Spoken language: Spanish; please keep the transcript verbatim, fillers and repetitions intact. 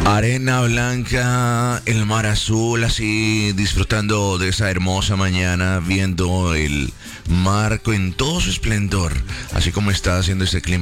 Arena blanca, el mar azul, así disfrutando de esa hermosa mañana, viendo el mar en todo su esplendor, así como está haciendo este clima